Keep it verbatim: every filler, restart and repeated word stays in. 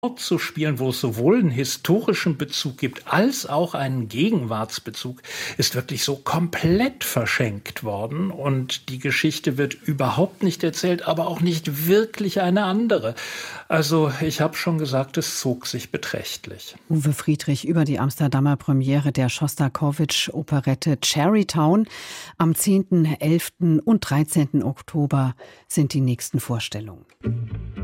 Ort zu spielen, wo es sowohl einen historischen Bezug gibt als auch einen Gegenwartsbezug, ist wirklich so komplett verschenkt worden und die Geschichte wird überhaupt nicht erzählt, aber auch nicht wirklich eine andere. Also, ich habe schon gesagt, es zog sich beträchtlich. Uwe Friedrich über die Amsterdamer Premiere der Schostakowitsch-Operette Cherrytown. Am zehnten, elften und dreizehnten Oktober sind die nächsten Vorstellungen.